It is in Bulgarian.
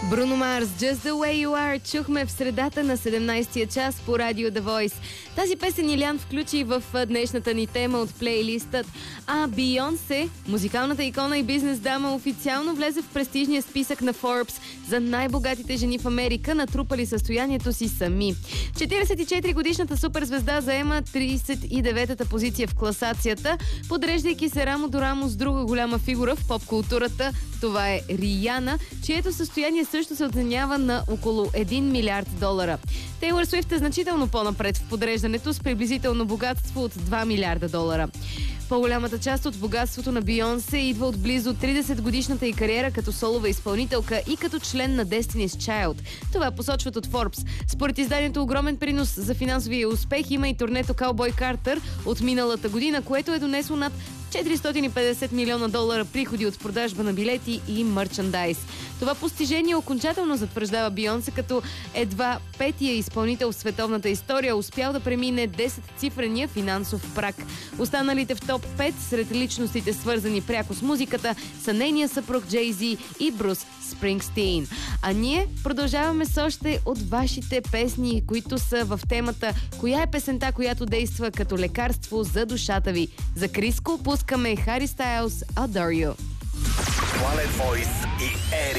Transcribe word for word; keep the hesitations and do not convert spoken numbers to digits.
Бруно Марс, Just the way you are, чухме в средата на седемнайсетия час по радио The Voice. Тази песен Илян включи в днешната ни тема от плейлистът, а Бийонсе, музикалната икона и бизнес дама, официално влезе в престижния списък на Forbes за най-богатите жени в Америка, натрупали състоянието си сами. четирийсет и четири годишната суперзвезда заема трийсет и деветата позиция в класацията, подреждайки се рамо до рамо с друга голяма фигура в поп-културата. Това е Рияна, чието състояние също се оценява на около един милиард долара. Тейлър Суифт е значително по-напред в подреждането с приблизително богатство от два милиарда долара. По-голямата част от богатството на Бийонсе идва от близо трийсет годишната й кариера като солова изпълнителка и като член на Destiny's Child. Това посочват от Forbes. Според изданието, огромен принос за финансовия успех има и турнето Cowboy Carter от миналата година, което е донесло над четиристотин и петдесет милиона долара приходи от продажба на билети и мърчандайз. Това постижение окончателно затвърждава Бийонсе като едва петия изпълнител в световната история, успял да премине десетцифрения финансов праг. Останалите в топ пет сред личностите, свързани пряко с музиката, са нейния съпруг Джей Зи и Брус Спрингстин. А ние продължаваме с още от вашите песни, които са в темата "Коя е песента, която действа като лекарство за душата ви?" За Криско пускаме Хари Стайлс, Adore You. Planet Voice и Ери.